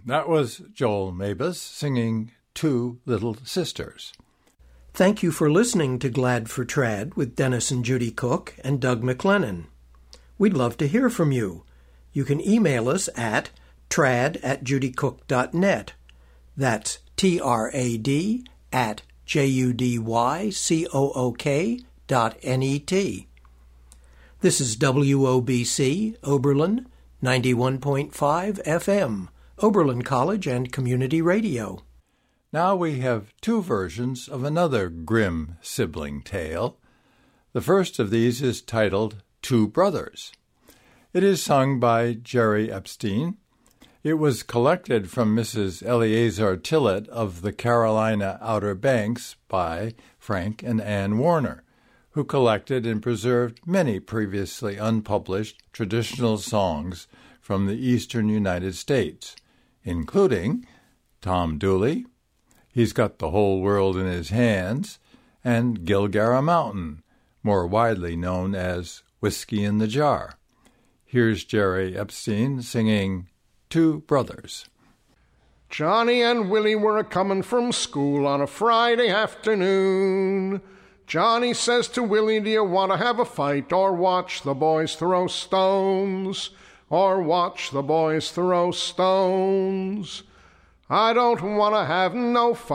That was Joel Mabus singing Two Little Sisters. Thank you for listening to Glad for Trad with Dennis and Judy Cook and Doug McLennan. We'd love to hear from you. You can email us at trad@judycook.net. That's trad@judycook.net. This is WOBC, Oberlin, 91.5 FM, Oberlin College and Community Radio. Now we have two versions of another grim sibling tale. The first of these is titled Two Brothers. It is sung by Jerry Epstein. It was collected from Mrs. Eleazar Tillett of the Carolina Outer Banks by Frank and Ann Warner, who collected and preserved many previously unpublished traditional songs from the eastern United States, including Tom Dooley, He's Got the Whole World in His Hands, and Gilgara Mountain, more widely known as Whiskey in the Jar. Here's Jerry Epstein singing Two Brothers. Johnny and Willie were a-comin' from school on a Friday afternoon. Johnny says to Willie, do you want to have a fight or watch the boys throw stones? Or watch the boys throw stones? I don't want to have no fight.